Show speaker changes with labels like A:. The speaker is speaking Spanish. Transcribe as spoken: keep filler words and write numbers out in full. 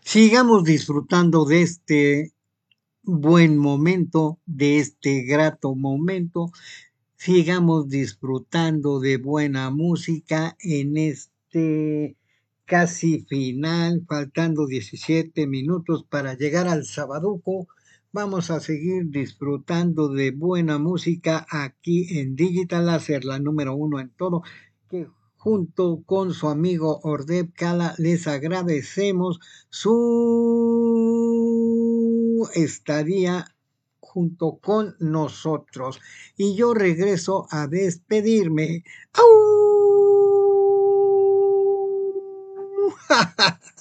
A: Sigamos disfrutando de este buen momento, de este grato momento. Sigamos disfrutando de buena música en este casi final, faltando diecisiete minutos para llegar al Sabaduco. Vamos a seguir disfrutando de buena música aquí en Digital Láser, la número uno en todo, que junto con su amigo Ordeb Cala les agradecemos su estadía junto con nosotros. Y yo regreso a despedirme. ¡Au!